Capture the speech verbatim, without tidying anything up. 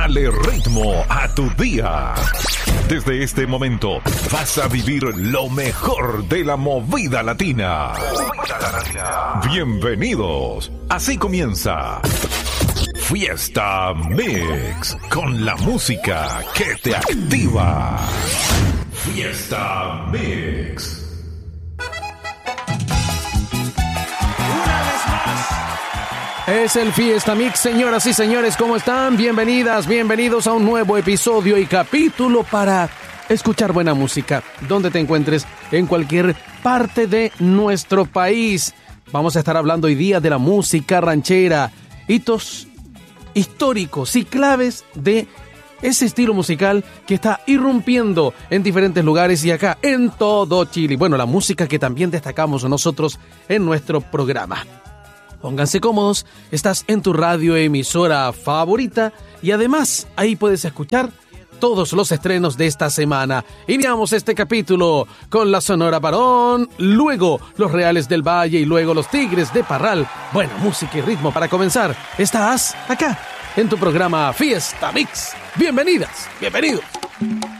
Dale ritmo a tu día. Desde este momento vas a vivir lo mejor de la movida latina. Bienvenidos. Así comienza Fiesta Mix, con la música que te activa. Fiesta Mix. Es el Fiesta Mix, señoras y señores, ¿cómo están? Bienvenidas, bienvenidos a un nuevo episodio y capítulo para escuchar buena música, donde te encuentres en cualquier parte de nuestro país. Vamos a estar hablando hoy día de la música ranchera, hitos históricos y claves de ese estilo musical que está irrumpiendo en diferentes lugares y acá en todo Chile. Bueno, la música que también destacamos nosotros en nuestro programa. Pónganse cómodos, estás en tu radio emisora favorita y además ahí puedes escuchar todos los estrenos de esta semana. Iniciamos este capítulo con la Sonora Varón, luego los Reales del Valle y luego los Tigres de Parral. Buena música y ritmo para comenzar. Estás acá en tu programa Fiesta Mix. Bienvenidas, bienvenidos.